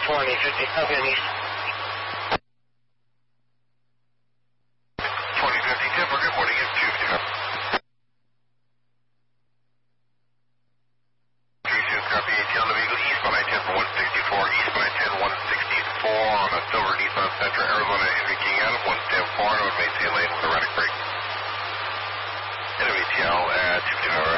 2050, copy on east. 2050, Timber, good morning, it's 2 copy ATL Navigo, eastbound I-10 for 164, eastbound I-10 164 on a Silver Nissan Sentra, Arizona, Henry King Adam, 110 4, North Main Lane with erratic brake. NWTL at 250.